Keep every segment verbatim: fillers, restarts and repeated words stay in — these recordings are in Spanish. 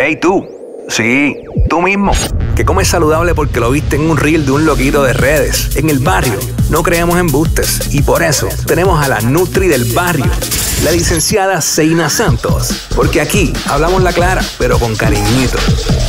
Hey tú, sí, tú mismo, que comes saludable porque lo viste en un reel de un loquito de redes. En el barrio no creemos embustes y por eso tenemos a la Nutri del barrio, la licenciada Zeina Santos, porque aquí hablamos la clara, pero con cariñito.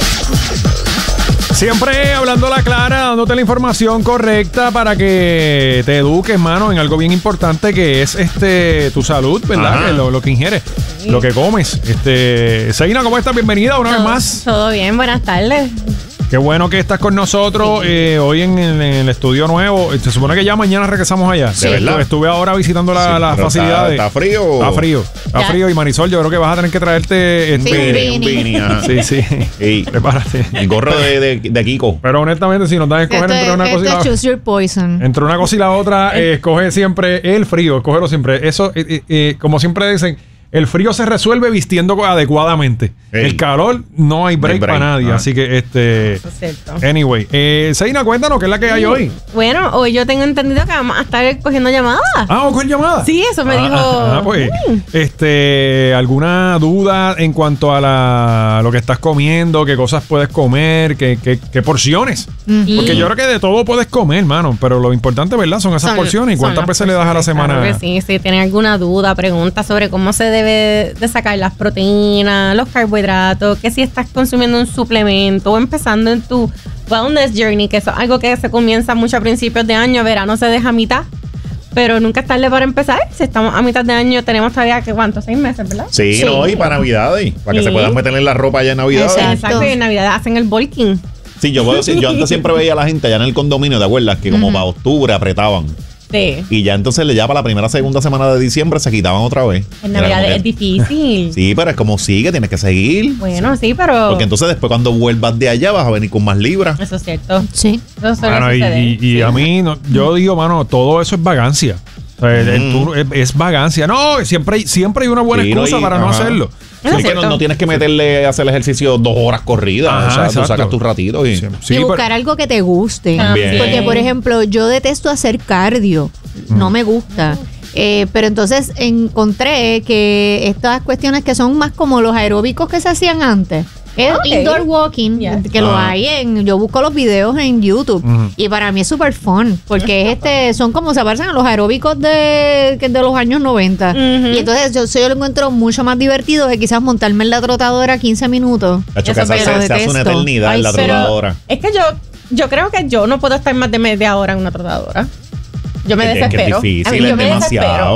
Siempre hablando la clara, dándote la información correcta para que te eduques, mano, en algo bien importante que es este tu salud, ¿verdad? Que lo, lo que ingieres, sí. Lo que comes. Este, Zeina, ¿cómo estás? Bienvenida una todo, vez más. Todo bien, buenas tardes. Qué bueno que estás con nosotros sí. eh, hoy en, en el estudio nuevo. Se supone que ya mañana regresamos allá. Sí. ¿De verdad? Estuve ahora visitando la, sí, las facilidades. Está, ¿Está frío? Está frío. Está ya. frío. Y Marisol, yo creo que vas a tener que traerte este, sí, un beanie. Sí, sí. Y prepárate. El gorro de, de, de Kiko. Pero honestamente, si nos dan a escoger este, entre una cosa y la otra. Choose your poison. Entre una cosa y la otra, eh, escoge siempre el frío. Escógelo siempre. Eso, eh, eh, eh, como siempre dicen, el frío se resuelve vistiendo adecuadamente. Hey. El calor no hay break, no hay break. para nadie. Ah. Así que, este... Eso es cierto. Anyway. Eh, Zeina, cuéntanos, ¿qué es la que hay hoy? Bueno, hoy yo tengo entendido que vamos a estar cogiendo llamadas. Ah, ¿vamos a coger llamadas? Sí, eso me ah, dijo... Ah, pues, mm. este... ¿Alguna duda en cuanto a la, lo que estás comiendo? ¿Qué cosas puedes comer? ¿Qué, qué, qué porciones? Mm-hmm. Porque yo creo que de todo puedes comer, mano. Pero lo importante, ¿verdad? Son esas son, porciones. ¿Y cuántas veces le das a la semana? Claro que sí. Si tienen alguna duda, pregunta sobre cómo se debe de sacar las proteínas, los carbohidratos, que si estás consumiendo un suplemento o empezando en tu wellness journey, que eso es algo que se comienza mucho a principios de año, verano se deja a mitad, pero nunca es tarde para empezar. Si estamos a mitad de año, tenemos todavía, ¿qué cuánto? Seis meses, ¿verdad? Sí, sí. No, y para Navidades, para sí. que se puedan meter en la ropa allá en Navidades. Exacto, Exacto. Y en Navidad hacen el bulking. Sí, yo puedo decir, yo antes siempre veía a la gente allá en el condominio, ¿te acuerdas? Que como uh-huh. para octubre apretaban. Sí. Y ya entonces ya para la primera segunda semana de diciembre se quitaban otra vez. En Navidad es difícil. Sí, pero es como sigue, tienes que seguir. Bueno, sí, pero... Porque entonces después cuando vuelvas de allá vas a venir con más libras. Eso es cierto. Sí. Eso bueno, y, y, y sí. a mí, no, yo digo, mano, todo eso es vagancia. O sea, el, el tour es, es vagancia. No, siempre hay, siempre hay una buena sí, excusa no, y, para ajá. no hacerlo. Sí, es que no, no tienes que meterle a hacer el ejercicio dos horas corridas. Ajá, o sea, exacto. Tú sacas tu ratito y... Sí, sí, y buscar pero... algo que te guste. También. Porque, por ejemplo, yo detesto hacer cardio. Mm. No me gusta. Eh, pero entonces encontré que estas cuestiones que son más como los aeróbicos que se hacían antes. Es okay. Indoor walking, yeah. que lo ah. hay en... Yo busco los videos en YouTube. Uh-huh. Y para mí es súper fun. Porque este son como se parecen a los aeróbicos de, de los años noventa. Uh-huh. Y entonces yo, yo lo encuentro mucho más divertido que quizás montarme en la trotadora quince minutos. De hecho, que se, se hace una eternidad Ay, en la trotadora. Es que yo, yo creo que yo no puedo estar más de media hora en una trotadora. Yo me es desespero. Que es difícil, a mí, yo es me demasiado. desespero.